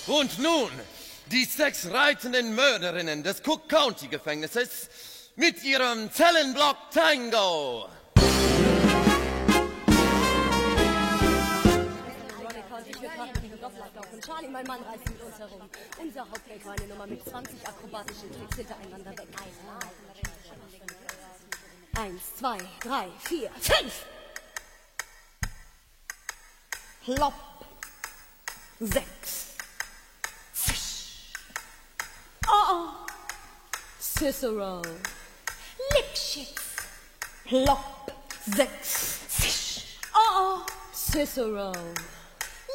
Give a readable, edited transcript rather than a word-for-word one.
Und nun die 6 reitenden Mörderinnen des Cook County Gefängnisses mit ihrem Zellenblock Tango. Charlie, mein Mann, reist mit uns herum. Unser Hauptheld war eine Nummer mit 20 akrobatischen Tricks hintereinander weg. 1, 2, 3, 4, 5! Plopp. 6. Zisch. Oh. Cicero. Lipschitz. Plopp. 6. Zisch. Oh. Cicero.